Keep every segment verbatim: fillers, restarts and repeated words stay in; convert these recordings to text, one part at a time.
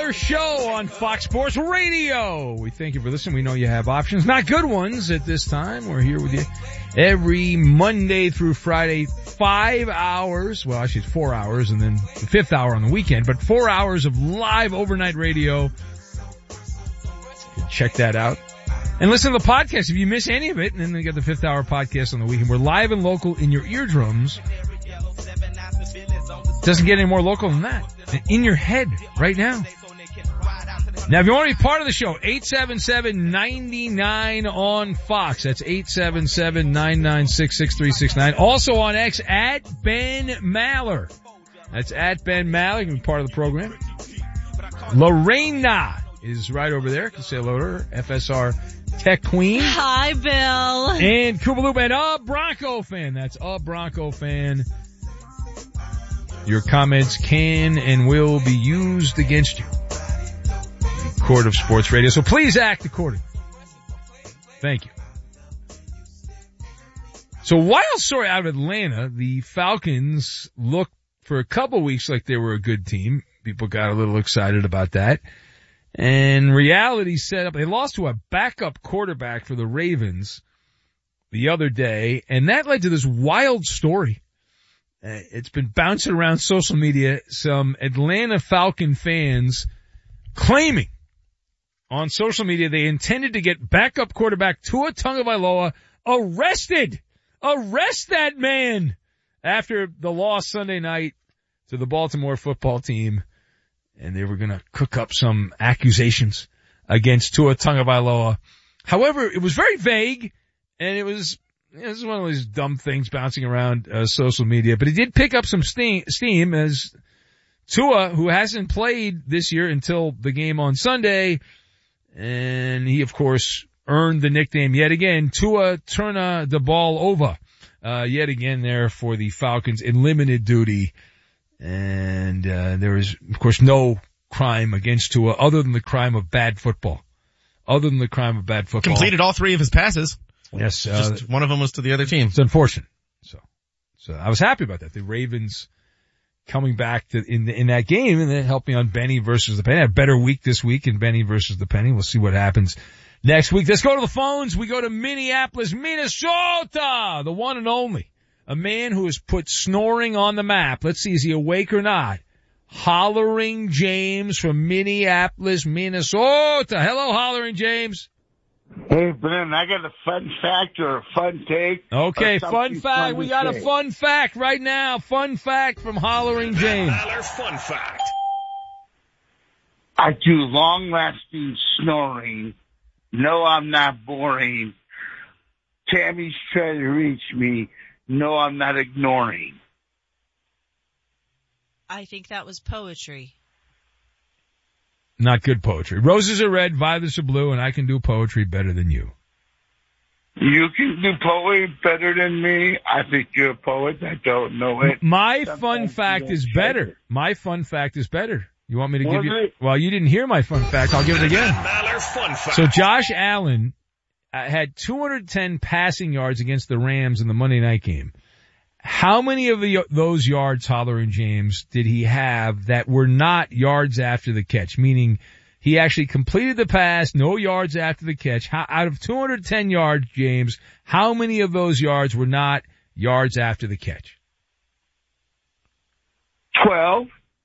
Maller Show on Fox Sports Radio. We thank you for listening. We know you have options, not good ones at this time. We're here with you every Monday through Friday, five hours. Well, actually it's four hours and then the fifth hour on the weekend, but four hours of live overnight radio. Check that out. And listen to the podcast if you miss any of it. And then they got the fifth hour podcast on the weekend. We're live and local in your eardrums. Doesn't get any more local than that. In your head right now. Now, if you want to be part of the show, eight seven seven, nine nine on Fox. That's eight seven seven, nine nine six, six three six nine. Also on X, at Ben Maller. That's at Ben Maller. You can be part of the program. Lorena is right over there. You can say hello to her. F S R Tech Queen. Hi, Bill. And Koopaloop and a Bronco fan. That's a Bronco fan. Your comments can and will be used against you. The Court of Sports Radio. So please act accordingly. Thank you. So wild story out of Atlanta. The Falcons looked for a couple weeks like they were a good team. People got a little excited about that. And reality set up. They lost to a backup quarterback for the Ravens the other day. And that led to this wild story. Uh, it's been bouncing around social media. Some Atlanta Falcon fans claiming on social media they intended to get backup quarterback Tua Tagovailoa arrested. Arrest that man after the loss Sunday night to the Baltimore football team. And they were going to cook up some accusations against Tua Tagovailoa. However, it was very vague, and it was Yeah, this is one of these dumb things bouncing around uh, social media, but it did pick up some steam, steam as Tua, who hasn't played this year until the game on Sunday, and he, of course, earned the nickname yet again, Tua Turna the Ball Over, uh, yet again there for the Falcons in limited duty. And uh, there is, of course, no crime against Tua other than the crime of bad football. Other than the crime of bad football. Completed all three of his passes. Yes, uh, just one of them was to the other team. It's unfortunate. So, so I was happy about that. The Ravens coming back to in in that game, and then helped me on Benny versus the Penny. I had a better week this week in Benny versus the Penny. We'll see what happens next week. Let's go to the phones. We go to Minneapolis, Minnesota, the one and only, a man who has put snoring on the map. Let's see, is he awake or not? Hollering James from Minneapolis, Minnesota. Hello, Hollering James. Hey, Ben, I got a fun fact or a fun take. Okay, fun fact. We got a fun fact right now. Fun fact from Hollering James. Maller fun fact. I do long-lasting snoring. No, I'm not boring. Tammy's trying to reach me. No, I'm not ignoring. I think that was poetry. Not good poetry. Roses are red, violets are blue, and I can do poetry better than you. You can do poetry better than me. I think you're a poet. I don't know it. My Sometimes fun fact is better. it. My fun fact is better. You want me to Was give you? it? Well, you didn't hear my fun fact. I'll give it again. Maller fun fact. So Josh Allen uh, had two hundred ten passing yards against the Rams in the Monday night game. How many of the, those yards, Hollering James, did he have that were not yards after the catch? Meaning he actually completed the pass, no yards after the catch. How, out of two hundred ten yards, James, how many of those yards were not yards after the catch? Twelve.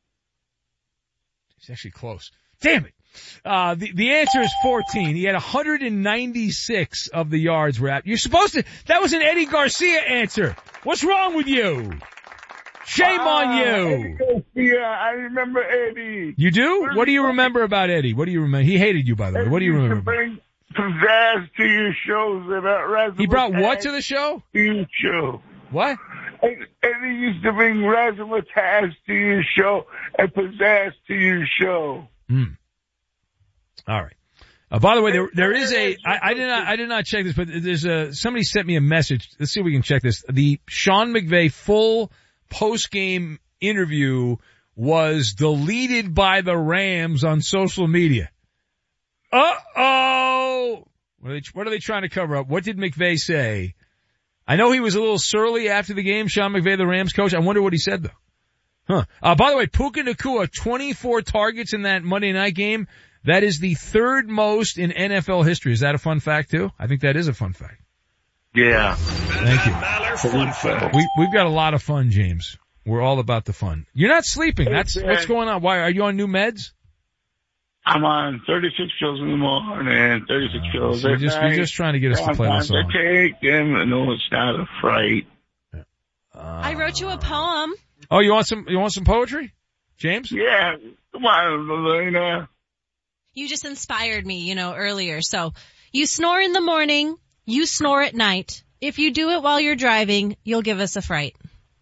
It's actually close. Damn it. Uh, the, the answer is fourteen. He had one hundred ninety-six of the yards were out. You're supposed to, that was an Eddie Garcia answer. What's wrong with you? Shame Ah, on you. Yeah, I remember Eddie. You do? What do you remember about Eddie? What do you remember? He hated you, by the way. What do you remember? Bring pizzazz to your shows about razzmatazz. He brought what to the show? To your show. What? Eddie used to bring razzmatazz to your show and pizzazz to your show. Hmm. All right. Uh, by the way, there there is a I, I did not I did not check this, but there's a somebody sent me a message. Let's see if we can check this. The Sean McVay full post game interview was deleted by the Rams on social media. Uh oh. What are they, what are they trying to cover up? What did McVay say? I know he was a little surly after the game. Sean McVay, the Rams coach. I wonder what he said though. Huh. Uh, by the way, Puka Nacua, twenty-four targets in that Monday night game. That is the third most in N F L history. Is that a fun fact too? I think that is a fun fact. Yeah. Thank you. Maller fun fact. We, we've got a lot of fun, James. We're all about the fun. You're not sleeping. That's what's going on. Why are you on new meds? I'm on thirty-six pills in the morning, thirty-six pills So you're at just, night. you're just trying to get us to play the Sometimes song. I take them, and no, it's not a fright. I wrote you a poem. Oh, you want some? You want some poetry, James? Yeah, come on, Elena. You just inspired me, you know, earlier. So, you snore in the morning, you snore at night. If you do it while you're driving, you'll give us a fright.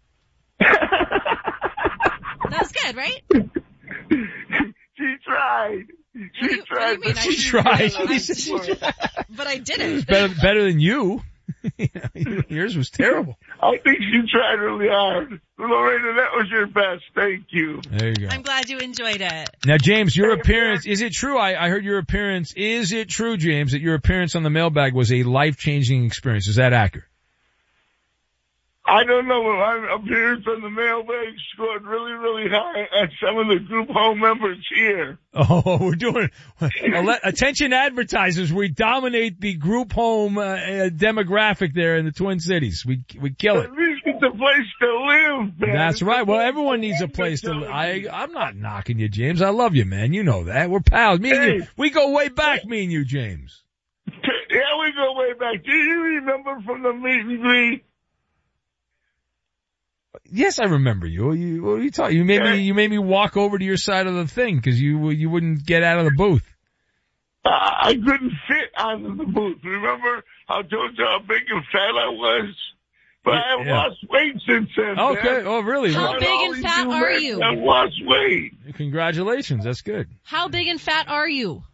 That was good, right? She tried. She What do you- tried. what do you mean? I She didn't- tried. I- But I did it. Better, better than you. Yours was terrible. I think she tried really hard. Lorena, that was your best. Thank you. There you go. I'm glad you enjoyed it. Now, James, your appearance, is it true? I, I heard your appearance. Is it true, James, that your appearance on the mailbag was a life-changing experience? Is that accurate? I don't know, but my appearance on the mailbag scored really, really high at some of the group home members here. Oh, we're doing, attention advertisers, we dominate the group home uh, uh, demographic there in the Twin Cities. We, we kill it. At least it's a place to live, man. That's right. Well, everyone needs a place to live. I, I'm not knocking you, James. I love you, man. You know that. We're pals. Me and you, we go way back, me and you, James. Yeah, we go way back. Do you remember from the meet and greet? Yes, I remember you. You, what are you talking? You made me, you made me walk over to your side of the thing because you, you wouldn't get out of the booth. Uh, I couldn't fit out of the booth. Remember how I told you how big and fat I was? But I've Yeah. lost weight since then. Okay. man. Oh, really? How Well, big All and these fat new are men you? I've lost weight. Congratulations. That's good. How big and fat are you?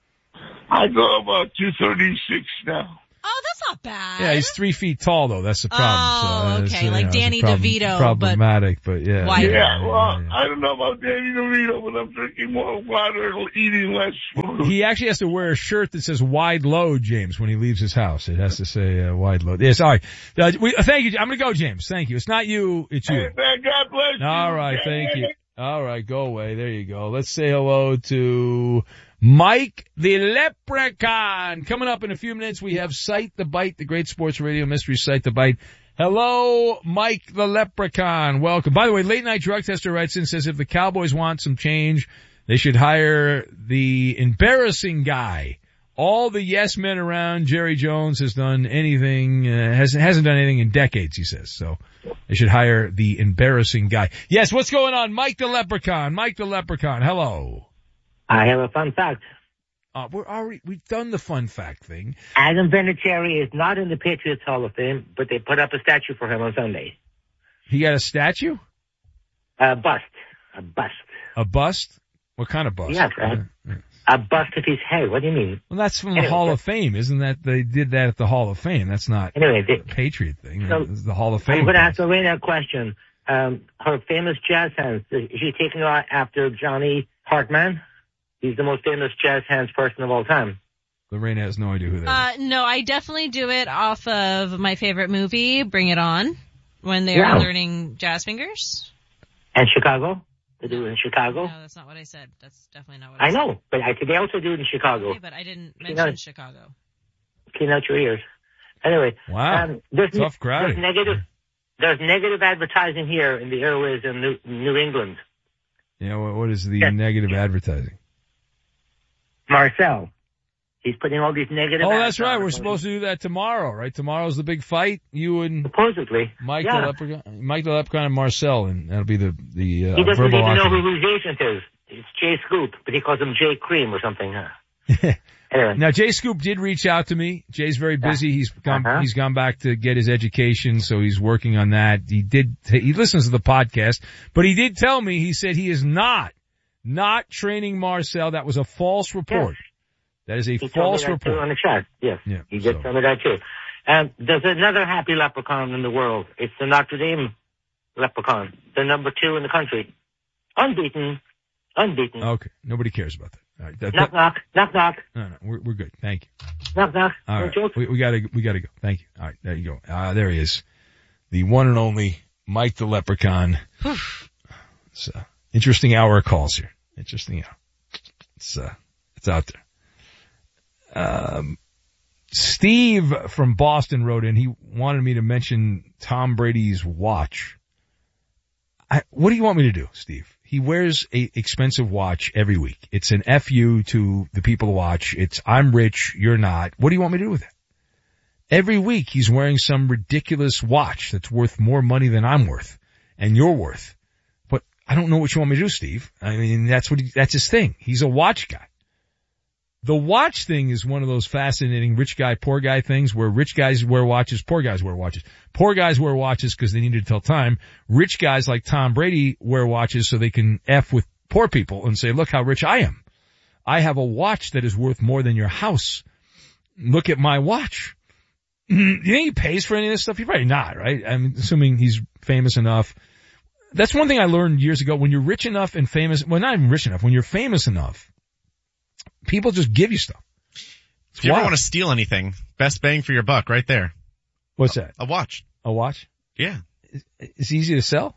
I go about two thirty-six now. Oh, that's not bad. Yeah, he's three feet tall though. That's the problem. Oh, so that's, okay, uh, like you know, it's a Danny problem- DeVito, Problematic, but, yeah. wider. Yeah, well, yeah. I don't know about Danny DeVito, but I'm drinking more water and eating less food. He actually has to wear a shirt that says wide load, James, when he leaves his house. It has to say uh, wide load. Yes, all right. Uh, we, uh, thank you. I'm going to go, James. Thank you. It's not you. It's you. Hey, man, God bless you. All right. Thank you. All right. Go away. There you go. Let's say hello to Mike the Leprechaun. Coming up in a few minutes, we have Sight the Bite, the great sports radio mystery Sight the Bite. Hello, Mike the Leprechaun. Welcome. By the way, Late Night Drug Tester writes in, says if the Cowboys want some change, they should hire the embarrassing guy. All the yes men around, Jerry Jones has done anything, uh, hasn't, hasn't done anything in decades, he says. So they should hire the embarrassing guy. Yes, what's going on? Mike the Leprechaun. Mike the Leprechaun. Hello. I have a fun fact. Uh, we're already, we've done the fun fact thing. Adam Vinatieri is not in the Patriots Hall of Fame, but they put up a statue for him on Sunday. He got a statue? A bust. A bust. A bust? What kind of bust? Yes, uh, a bust of his head. What do you mean? Well, that's from the Anyway, Hall so- of Fame. Isn't that, they did that at the Hall of Fame. That's not Anyway, a they, Patriot thing. So, It's the Hall of Fame. I'm going to ask thing. Lorena a question. Um, her famous jazz hands, is she taking her after Johnny Hartman? He's the most famous jazz hands person of all time. Lorena has no idea who that Uh, is. no, I definitely do it off of my favorite movie, Bring It On, when they're Wow. learning jazz fingers. And Chicago? They do it in Chicago? No, that's not what I said. That's definitely not what I I, said. know, but I, they also do it in Chicago. Okay, but I didn't You mention know- Chicago. Clean out your ears. Anyway, Wow. um, there's, Tough crowd. there's negative, there's negative advertising here in the airways in New, New England. Yeah, what, what is the Yeah. negative advertising? Marcel, he's putting all these negative. Oh, ads that's right. on. We're supposed to do that tomorrow, right? Tomorrow's the big fight. You and Supposedly. Mike yeah. the Leprechaun, Mike the Leprechaun and Marcel, and that'll be the the uh, He doesn't verbal even know octagon. who his agent is. It's Jay Scoop, but he calls him Jay Cream or something. Huh? Anyway. Now, Jay Scoop did reach out to me. Jay's very busy. He's gone, Uh-huh. he's gone back to get his education, so he's working on that. He did, he listens to the podcast, but he did tell me, he said he is not, not training Marcel. That was a false report. Yes. That is a He told false me that too report. on the chat. Yes. Yeah, He did so- tell me that too. And there's another happy leprechaun in the world. It's the Notre Dame leprechaun. The number two in the country. Unbeaten. Unbeaten. Okay. Nobody cares about that. All right. That, Knock, that, knock. Knock, knock. no, no, we're, we're good. Thank you. Knock, knock. All No right. joke? We, we gotta, we gotta go. Thank you. All right. There you go. Ah, there he is. The one and only Mike the Leprechaun. So, interesting hour of calls here. Interesting hour. It's, uh, it's out there. Um, Steve from Boston wrote in, he wanted me to mention Tom Brady's watch. I, what do you want me to do, Steve? He wears a expensive watch every week. It's an F U to the people who watch. It's I'm rich, you're not. What do you want me to do with it? Every week he's wearing some ridiculous watch that's worth more money than I'm worth and you're worth. But I don't know what you want me to do, Steve. I mean, that's what he, that's his thing. He's a watch guy. The watch thing is one of those fascinating rich guy, poor guy things where rich guys wear watches, poor guys wear watches. Poor guys wear watches because they need to tell time. Rich guys like Tom Brady wear watches so they can F with poor people and say, look how rich I am. I have a watch that is worth more than your house. Look at my watch. You think he pays for any of this stuff? He's probably not, right? I'm assuming he's famous enough. That's one thing I learned years ago. When you're rich enough and famous, well, not even rich enough, when you're famous enough, people just give you stuff. It's if you wild. ever want to steal anything, best bang for your buck right there. What's that? A watch. A watch? Yeah. It's easy to sell?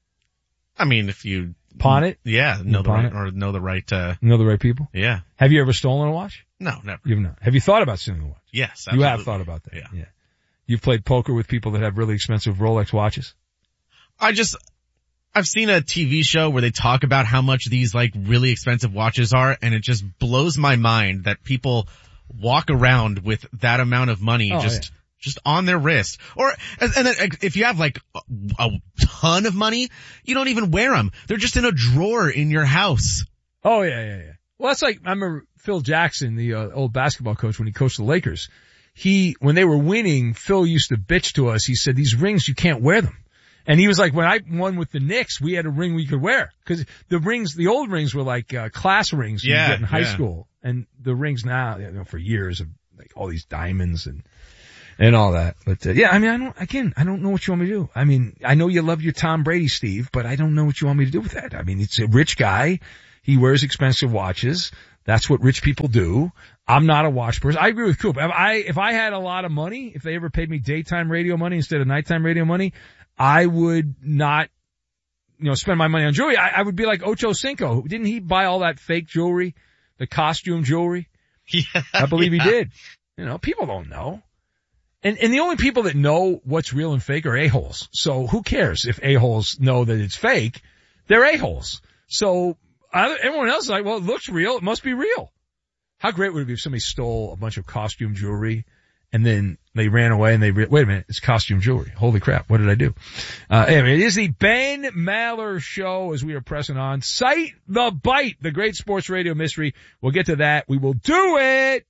I mean, if you pawn it? Yeah, know the pawn right, it? or know the right, uh, Know the right people? yeah. Have you ever stolen a watch? No, never. You've not. Have you thought about stealing a watch? Yes, You absolutely. have thought about that. Yeah. Yeah. You've played poker with people that have really expensive Rolex watches? I just, I've seen a T V show where they talk about how much these like really expensive watches are, and it just blows my mind that people walk around with that amount of money Oh, just, yeah. just on their wrist. Or, and then if you have like a, a ton of money, you don't even wear them. They're just in a drawer in your house. Oh, yeah, yeah, yeah. Well, that's like, I remember Phil Jackson, the uh, old basketball coach, when he coached the Lakers. He, when they were winning, Phil used to bitch to us. He said, these rings, you can't wear them. And he was like, when I won with the Knicks, we had a ring we could wear. Cause the rings, the old rings were like, uh, class rings you Yeah, get in high yeah. school. And the rings now, you know, for years of like all these diamonds and, and all that. But, uh, yeah, I mean, I don't, again, I don't know what you want me to do. I mean, I know you love your Tom Brady, Steve, but I don't know what you want me to do with that. I mean, it's a rich guy. He wears expensive watches. That's what rich people do. I'm not a watch person. I agree with Coop. If I, if I had a lot of money, if they ever paid me daytime radio money instead of nighttime radio money, I would not, you know, spend my money on jewelry. I, I would be like Ocho Cinco. Didn't he buy all that fake jewelry? The costume jewelry? Yeah. I believe yeah. he did. You know, people don't know. And, and the only people that know what's real and fake are a-holes. So who cares if a-holes know that it's fake? They're a-holes. So I, everyone else is like, well, it looks real. It must be real. How great would it be if somebody stole a bunch of costume jewelry and then they ran away and they, re- wait a minute, it's costume jewelry. Holy crap, what did I do? Uh, anyway, it is the Ben Maller Show as we are pressing on. Cite the Bite, the great sports radio mystery. We'll get to that. We will do it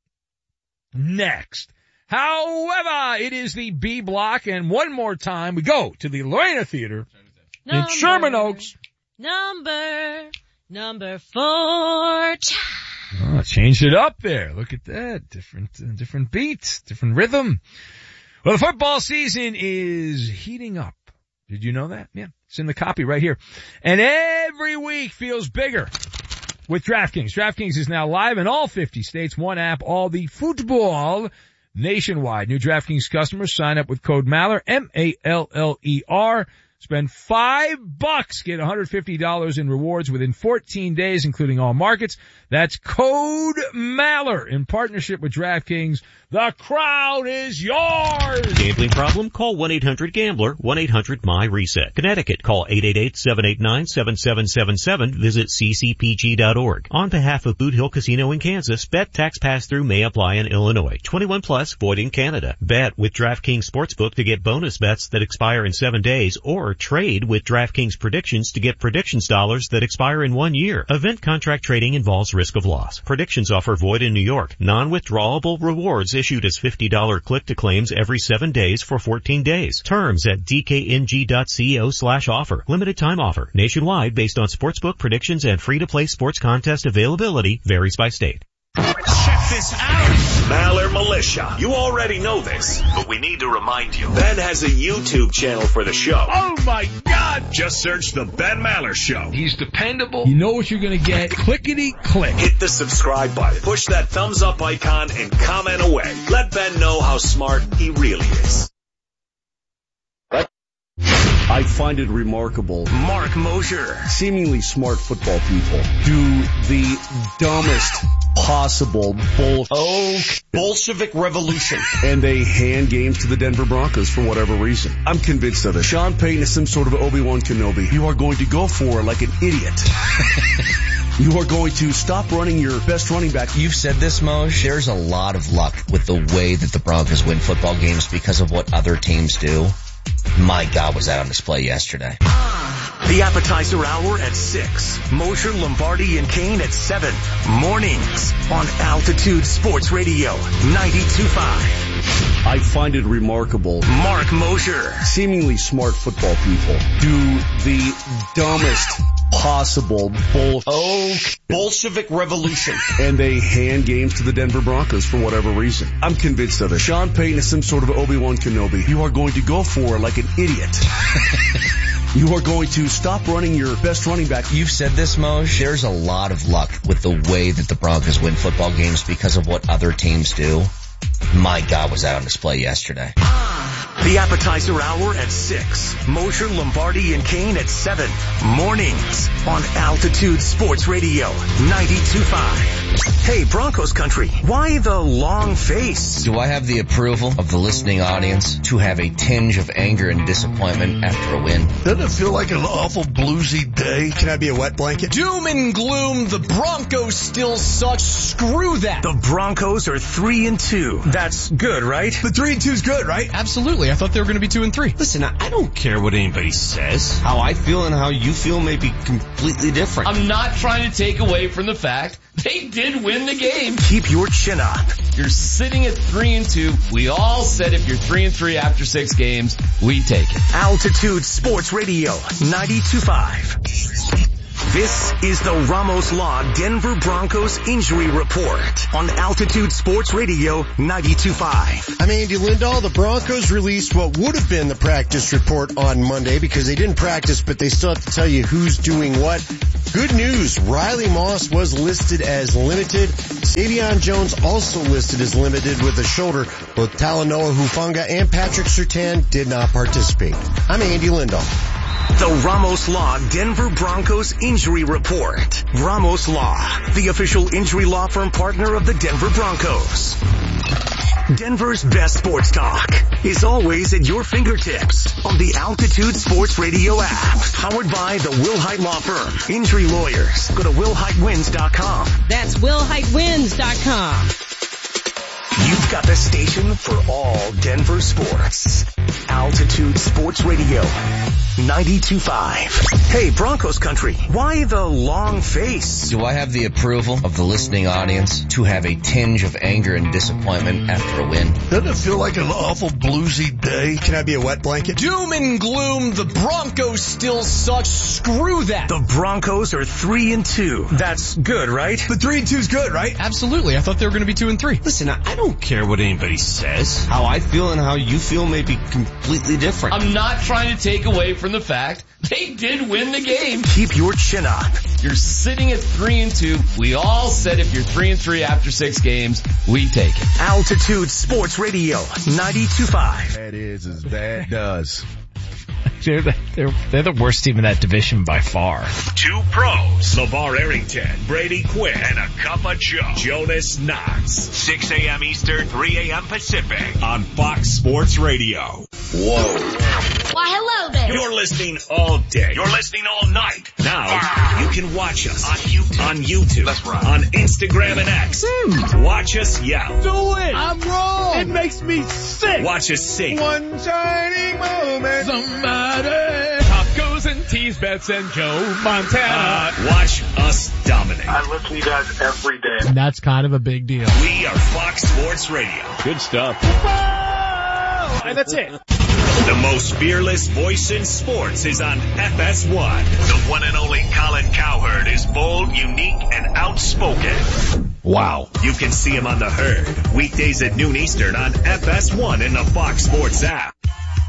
next. However, it is the B block, and one more time we go to the Lorena Theater in Sherman Oaks. Number, number four. Oh, changed it up there. Look at that. Different, uh, different beat, different rhythm. Well, the football season is heating up. Did you know that? Yeah. It's in the copy right here. And every week feels bigger with DraftKings. DraftKings is now live in all fifty states. One app, all the football nationwide. New DraftKings customers sign up with code Maller, M A L L E R. Spend five bucks, get one hundred fifty dollars in rewards within fourteen days, including all markets. That's code Maller in partnership with DraftKings. The crowd is yours. Gambling problem? Call one eight hundred gambler, one eight hundred M Y reset. Connecticut, call eight eight eight, seven eight nine, seven seven seven seven. Visit c c p g dot org. On behalf of Boot Hill Casino in Kansas, bet tax pass-through may apply in Illinois. twenty-one plus, void in Canada. Bet with DraftKings Sportsbook to get bonus bets that expire in seven days, or trade with DraftKings Predictions to get predictions dollars that expire in one year. Event contract trading involves risk of loss. Predictions offer void in New York. Non-withdrawable rewards issued as fifty dollars click-to-claims every seven days for fourteen days. Terms at d k n g dot co slash offer. Limited time offer. Nationwide based on sportsbook predictions and free-to-play sports contest availability varies by state. Check this out. Maller Militia. You already know this, but we need to remind you. Ben has a YouTube channel for the show. Oh my God. Just search The Ben Maller Show. He's dependable. You know what you're going to get. Clickety click. Hit the subscribe button. Push that thumbs up icon and comment away. Let Ben know how smart he really is. I find it remarkable. Mark Mosher. Seemingly smart football people do the dumbest possible bull Oh, Bolshevik Revolution. and they hand games to the Denver Broncos for whatever reason. I'm convinced of it. Sean Payton is some sort of Obi-Wan Kenobi. You are going to go for like an idiot. You are going to stop running your best running back. You've said this, Moj. There's a lot of luck with the way that the Broncos win football games because of what other teams do. My God, was that on display yesterday. The appetizer hour at six. Mosher, Lombardi, and Kane at seven. Mornings on Altitude Sports Radio ninety-two point five. I find it remarkable. Mark Mosher. Seemingly smart football people do the dumbest possible bull Oh, Bolshevik Revolution. and they hand games to the Denver Broncos for whatever reason. I'm convinced of it. Sean Payton is some sort of Obi-Wan Kenobi. You are going to go for like an idiot. You are going to stop running your best running back. You've said this, Moj. There's a lot of luck with the way that the Broncos win football games because of what other teams do. My God, was that on display yesterday. The appetizer hour at six. Mosher, Lombardi, and Kane at seven. Mornings on Altitude Sports Radio ninety-two point five. Hey, Broncos country, why the long face? Do I have the approval of the listening audience to have a tinge of anger and disappointment after a win? Doesn't it feel like an awful bluesy day? Can I be a wet blanket? Doom and gloom, the Broncos still suck. Screw that. The Broncos are three and two. That's good, right? The three and two's good, right? Absolutely. I thought they were going to be two and three. Listen, I don't care what anybody says. How I feel and how you feel may be completely different. I'm not trying to take away from the fact they did win the game. Keep your chin up. You're sitting at three and two. We all said if you're three and three after six games, we take it. Altitude Sports Radio ninety-two point five. This is the Ramos Law Denver Broncos Injury Report on Altitude Sports Radio ninety-two point five. I'm Andy Lindahl. The Broncos released what would have been the practice report on Monday because they didn't practice, but they still have to tell you who's doing what. Good news, Riley Moss was listed as limited. Savion Jones also listed as limited with a shoulder. Both Talanoa Hufanga and Patrick Surtain did not participate. I'm Andy Lindahl. The Ramos Law Denver Broncos Injury Report. Ramos Law, the official injury law firm partner of the Denver Broncos. Denver's best sports talk is always at your fingertips on the Altitude Sports Radio app. Powered by the Wilhite Law Firm. Injury lawyers. Go to will hite wins dot com. That's will hite wins dot com. You've got the station for all Denver sports. Altitude Sports Radio ninety-two point five. Hey, Broncos country, why the long face? Do I have the approval of the listening audience to have a tinge of anger and disappointment after a win? Doesn't it feel like an awful bluesy day? Can I be a wet blanket? Doom and gloom, the Broncos still suck. Screw that. The Broncos are three and two. That's good, right? The three and two's good, right? Absolutely. I thought they were going to be two and three. Listen, I don't care what anybody says. How I feel and how you feel may be completely different. I'm not trying to take away from the fact they did win the game. Keep your chin up. You're sitting at three and two. We all said if you're three and three after six games, we take it. Altitude Sports Radio ninety-two point five. That is as bad does. They're, they're, they're the worst team in that division by far. Two pros. LeVar Arrington, Brady Quinn, and a cup of Joe. Jonas Knox. six a.m. Eastern, three a.m. Pacific on Fox Sports Radio. Whoa. Why, hello there. You're listening all day. You're listening all night. Now, you can watch us on YouTube. On YouTube. That's right. On Instagram and X. Mm. Watch us yell. Do it. I'm wrong. It makes me sick. Watch us sing. One shining moment. Somebody. Tacos and teas, bets and Joe Montana. Uh, watch us dominate. I listen to you guys every day. And that's kind of a big deal. We are Fox Sports Radio. Good stuff. Whoa! And that's it. The most fearless voice in sports is on F S one. The one and only Colin Cowherd is bold, unique, and outspoken. Wow. You can see him on The Herd, weekdays at noon Eastern on F S one in the Fox Sports app.